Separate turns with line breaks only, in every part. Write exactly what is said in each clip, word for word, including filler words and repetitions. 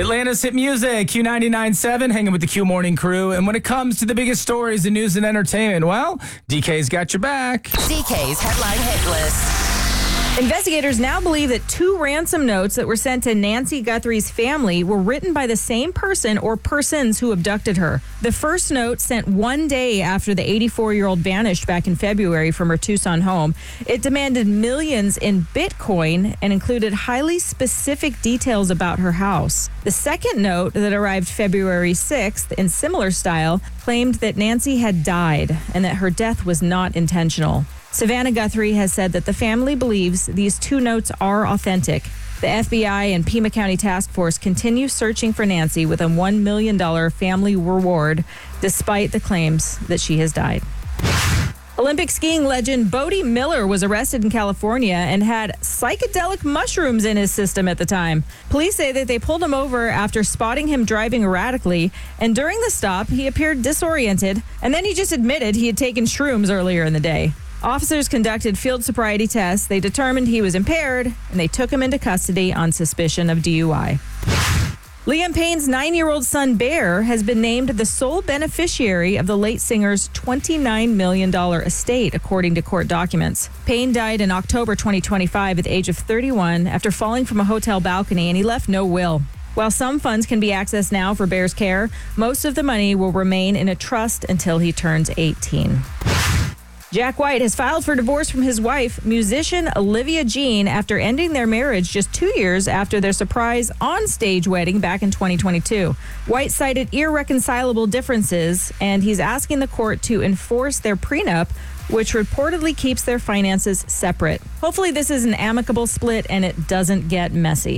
Atlanta's hit music, Q ninety-nine point seven, hanging with the Q Morning crew. And when it comes to the biggest stories in news and entertainment, well, D K's got your back.
D K's Headline Hit List.
Investigators now believe that two ransom notes that were sent to Nancy Guthrie's family were written by the same person or persons who abducted her. The first note, sent one day after the eighty-four-year-old vanished back in February from her Tucson home, it demanded millions in Bitcoin and included highly specific details about her house. The second note, that arrived February sixth in similar style, claimed that Nancy had died and that her death was not intentional. Savannah Guthrie has said that the family believes these two notes are authentic. The F B I and Pima County Task Force continue searching for Nancy with a one million dollars family reward, despite the claims that she has died. Olympic skiing legend Bode Miller was arrested in California and had psychedelic mushrooms in his system at the time. Police say that they pulled him over after spotting him driving erratically, and during the stop, he appeared disoriented, and then he just admitted he had taken shrooms earlier in the day. Officers conducted field sobriety tests. They determined he was impaired, and they took him into custody on suspicion of D U I. Liam Payne's nine-year-old son, Bear, has been named the sole beneficiary of the late singer's twenty-nine million dollars estate, according to court documents. Payne died in October twenty twenty-five at the age of thirty-one after falling from a hotel balcony, and he left no will. While some funds can be accessed now for Bear's care, most of the money will remain in a trust until he turns eighteen. Jack White has filed for divorce from his wife, musician Olivia Jean, after ending their marriage just two years after their surprise on-stage wedding back in twenty twenty-two. White cited irreconcilable differences, and he's asking the court to enforce their prenup, which reportedly keeps their finances separate. Hopefully this is an amicable split and it doesn't get messy.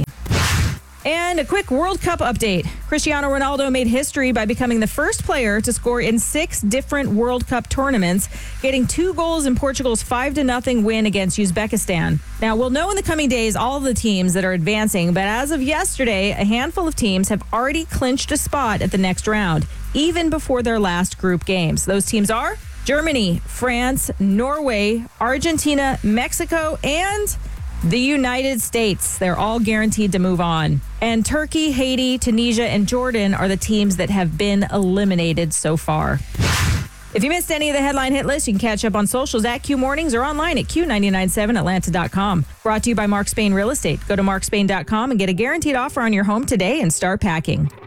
And a quick World Cup update. Cristiano Ronaldo made history by becoming the first player to score in six different World Cup tournaments, getting two goals in Portugal's five to nothing win against Uzbekistan. Now, we'll know in the coming days all of the teams that are advancing, but as of yesterday, a handful of teams have already clinched a spot at the next round, even before their last group games. Those teams are Germany, France, Norway, Argentina, Mexico, and the United States. They're all guaranteed to move on. And Turkey, Haiti, Tunisia, and Jordan are the teams that have been eliminated so far. If you missed any of the headline hit list, you can catch up on socials at Q Mornings or online at Q nine nine seven Atlanta dot com. Brought to you by Mark Spain Real Estate. Go to mark spain dot com and get a guaranteed offer on your home today and start packing.